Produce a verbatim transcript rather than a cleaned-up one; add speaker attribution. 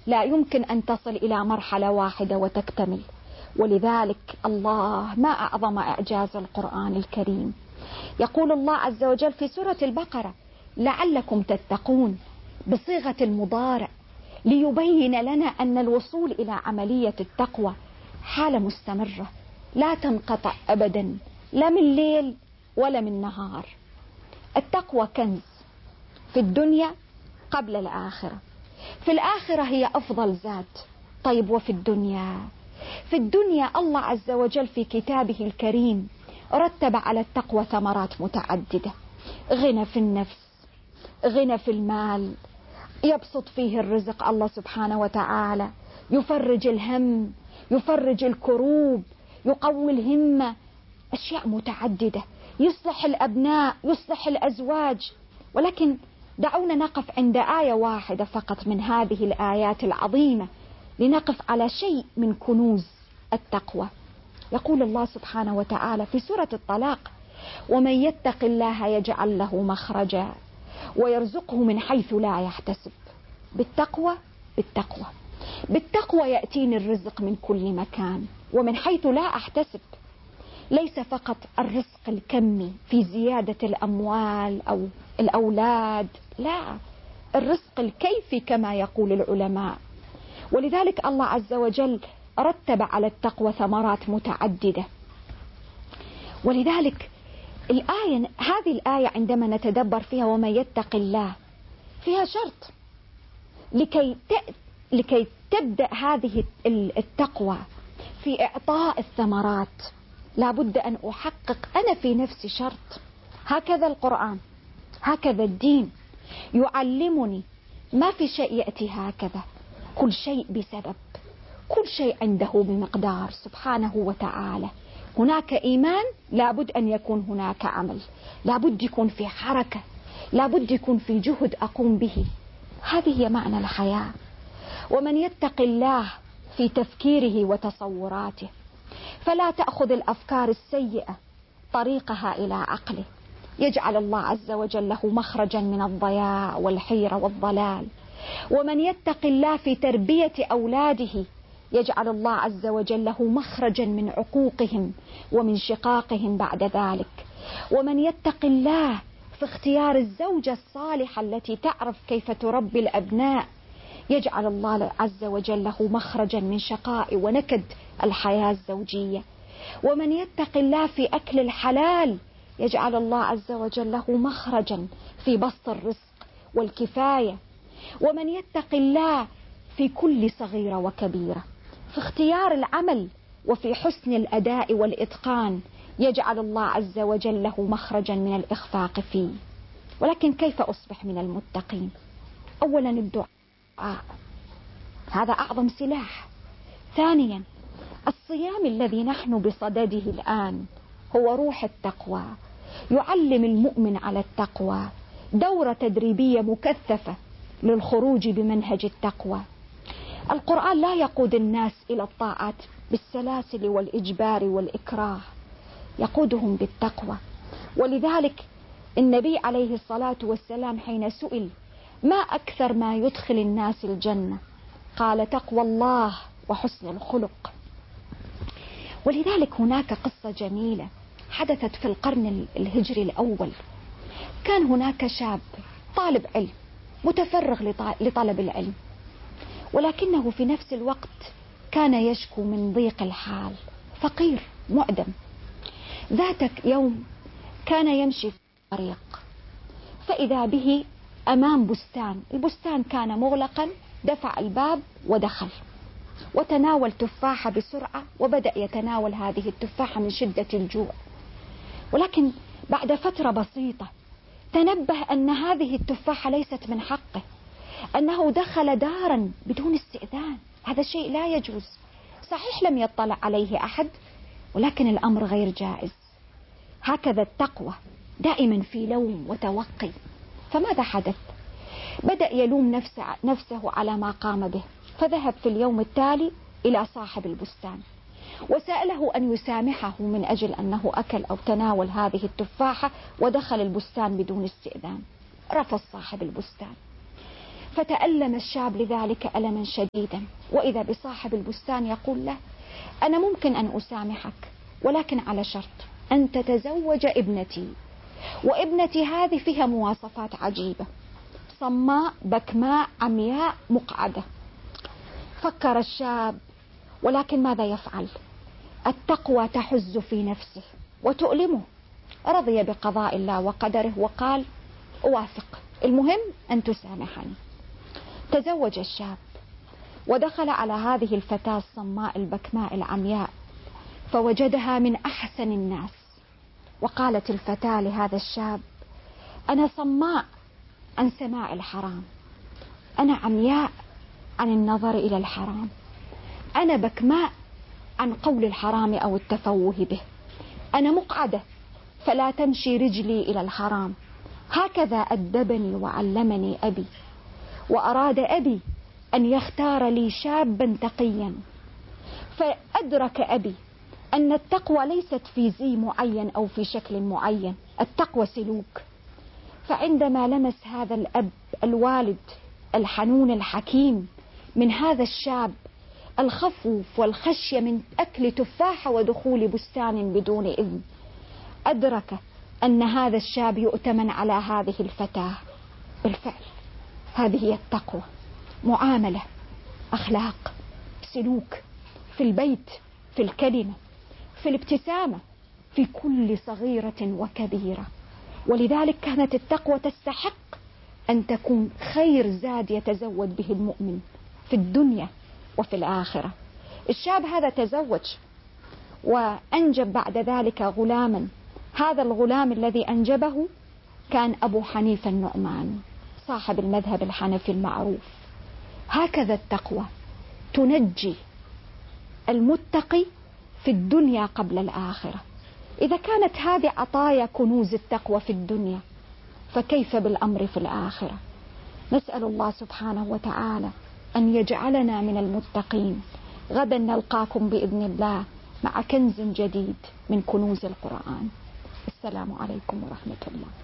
Speaker 1: لا يمكن أن تصل إلى مرحلة واحدة وتكتمل. ولذلك الله ما أعظم إعجاز القرآن الكريم. يقول الله عز وجل في سورة البقرة: لعلكم تتقون، بصيغة المضارع، ليبين لنا أن الوصول إلى عملية التقوى حالة مستمرة لا تنقطع أبدا، لا من ليل ولا من نهار. التقوى كنز في الدنيا قبل الآخرة، في الآخرة هي أفضل زاد. طيب وفي الدنيا؟ في الدنيا الله عز وجل في كتابه الكريم رتب على التقوى ثمرات متعددة: غنى في النفس، غنى في المال، يبسط فيه الرزق الله سبحانه وتعالى، يفرج الهم، يفرج الكروب، يقوي الهمة، أشياء متعددة، يصلح الأبناء، يصلح الأزواج. ولكن دعونا نقف عند آية واحدة فقط من هذه الآيات العظيمة لنقف على شيء من كنوز التقوى. يقول الله سبحانه وتعالى في سورة الطلاق: ومن يتق الله يجعل له مخرجا ويرزقه من حيث لا يحتسب. بالتقوى بالتقوى بالتقوى يأتيني الرزق من كل مكان ومن حيث لا أحتسب. ليس فقط الرزق الكمي في زيادة الأموال أو الأولاد، لا، الرزق الكيفي كما يقول العلماء. ولذلك الله عز وجل رتب على التقوى ثمرات متعددة. ولذلك الآية هذه الآية عندما نتدبر فيها ومن يتق الله فيها شرط لكي لكي تبدأ هذه التقوى في إعطاء الثمرات. لا بد أن أحقق أنا في نفسي شرط. هكذا القرآن، هكذا الدين يعلمني ما في شيء يأتي هكذا، كل شيء بسبب، كل شيء عنده بمقدار سبحانه وتعالى. هناك إيمان لابد أن يكون هناك عمل، لابد يكون في حركة، لابد يكون في جهد أقوم به. هذه هي معنى الحياة. ومن يتق الله في تفكيره وتصوراته فلا تأخذ الأفكار السيئة طريقها إلى عقله، يجعل الله عز وجل له مخرجا من الضياع والحيرة والضلال. ومن يتق الله في تربية أولاده يجعل الله عز وجل له مخرجا من عقوقهم ومن شقاقهم بعد ذلك. ومن يتق الله في اختيار الزوجة الصالحة التي تعرف كيف تربي الأبناء يجعل الله عز وجل له مخرجا من شقاء ونكد الحياة الزوجية. ومن يتق الله في أكل الحلال يجعل الله عز وجل له مخرجا في بسط الرزق والكفاية. ومن يتق الله في كل صغيرة وكبيرة، في اختيار العمل وفي حسن الأداء والإتقان يجعل الله عز وجل له مخرجا من الإخفاق فيه. ولكن كيف أصبح من المتقين؟ أولا الدعاء، هذا أعظم سلاح. ثانيا الصيام الذي نحن بصدده الآن هو روح التقوى، يعلم المؤمن على التقوى، دورة تدريبية مكثفة للخروج بمنهج التقوى. القرآن لا يقود الناس إلى الطاعات بالسلاسل والإجبار والإكراه، يقودهم بالتقوى. ولذلك النبي عليه الصلاة والسلام حين سئل ما أكثر ما يدخل الناس الجنة قال تقوى الله وحسن الخلق. ولذلك هناك قصة جميلة حدثت في القرن الهجري الأول. كان هناك شاب طالب علم متفرغ لطلب العلم، ولكنه في نفس الوقت كان يشكو من ضيق الحال، فقير معدم. ذات يوم كان يمشي في الطريق فإذا به أمام بستان، البستان كان مغلقا، دفع الباب ودخل وتناول تفاحة بسرعة وبدأ يتناول هذه التفاحة من شدة الجوع. ولكن بعد فترة بسيطة تنبه أن هذه التفاحة ليست من حقه، أنه دخل دارا بدون استئذان، هذا شيء لا يجوز. صحيح لم يطلع عليه أحد ولكن الأمر غير جائز. هكذا التقوى دائما في لوم وتوقي. فماذا حدث؟ بدأ يلوم نفسه, نفسه على ما قام به، فذهب في اليوم التالي إلى صاحب البستان وسأله أن يسامحه من أجل أنه أكل أو تناول هذه التفاحة ودخل البستان بدون استئذان. رفض صاحب البستان. فتألم الشاب لذلك ألما شديدا، وإذا بصاحب البستان يقول له: أنا ممكن أن أسامحك، ولكن على شرط أن تتزوج ابنتي. وابنتي هذه فيها مواصفات عجيبة: صماء بكماء عمياء مقعدة. فكر الشاب، ولكن ماذا يفعل؟ التقوى تحز في نفسه وتؤلمه. رضي بقضاء الله وقدره وقال: أوافق، المهم أن تسامحني. تزوج الشاب ودخل على هذه الفتاة الصماء البكماء العمياء، فوجدها من أحسن الناس. وقالت الفتاة لهذا الشاب: أنا صماء عن سماع الحرام، أنا عمياء عن النظر إلى الحرام، أنا بكماء عن قول الحرام أو التفوه به، أنا مقعدة فلا تمشي رجلي إلى الحرام. هكذا أدبني وعلمني أبي، وأراد أبي أن يختار لي شابا تقيا. فأدرك أبي أن التقوى ليست في زي معين أو في شكل معين، التقوى سلوك. فعندما لمس هذا الأب الوالد الحنون الحكيم من هذا الشاب الخفوف والخشية من أكل تفاحة ودخول بستان بدون إذن، أدرك أن هذا الشاب يؤتمن على هذه الفتاة. بالفعل هذه هي التقوى: معاملة، أخلاق، سلوك، في البيت، في الكلمة، في الابتسامة، في كل صغيرة وكبيرة. ولذلك كانت التقوى تستحق أن تكون خير زاد يتزود به المؤمن في الدنيا وفي الآخرة. الشاب هذا تزوج وأنجب بعد ذلك غلاما. هذا الغلام الذي أنجبه كان أبو حنيفة النعمان صاحب المذهب الحنفي المعروف. هكذا التقوى تنجي المتقي في الدنيا قبل الآخرة. إذا كانت هذه عطايا كنوز التقوى في الدنيا، فكيف بالأمر في الآخرة؟ نسأل الله سبحانه وتعالى أن يجعلنا من المتقين. غدا نلقاكم بإذن الله مع كنز جديد من كنوز القرآن. السلام عليكم ورحمة الله.